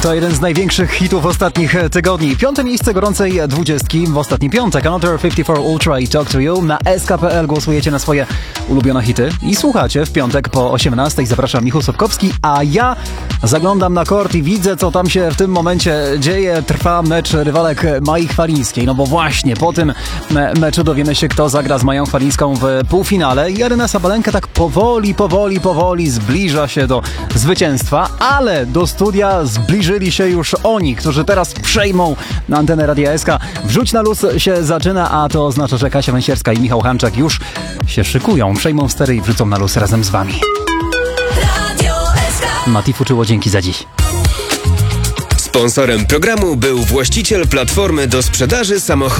To jeden z największych hitów ostatnich tygodni. 5. miejsce gorącej 20 w ostatni piątek. Another 54 Ultra i Talk to You. Na SK.pl głosujecie na swoje ulubione hity i słuchacie w piątek po 18. Zapraszam, Michał Sobkowski, a ja zaglądam na kort i widzę, co tam się w tym momencie dzieje. Trwa mecz rywalek Mai Chwalińskiej. No bo właśnie po tym meczu dowiemy się, kto zagra z Mają Chwalińską w półfinale. I Aryna Sabalenka tak powoli zbliża się do zwycięstwa, ale do studia zbliżyli się już oni, którzy teraz przejmą na antenę Radia SK. Wrzuć na luz się zaczyna, a to oznacza, że Kasia Węsierska i Michał Hanczak już się szykują, przejmą stery i wrzucą na luz razem z wami. Mati Fuczyło, dzięki za dziś. Sponsorem programu był właściciel platformy do sprzedaży samochodów.